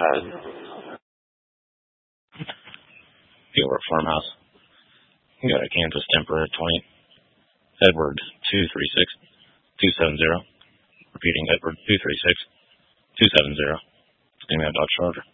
Gilbert Farmhouse. You got a Kansas Temper at 20. Edward 236-270. Repeating Edward 236-270. Name that Dodge Charger.